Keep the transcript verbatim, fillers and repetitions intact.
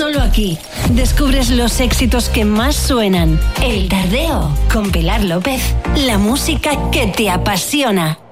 Solo aquí descubres los éxitos que más suenan. El Tardeo con Pilar López. La música que te apasiona.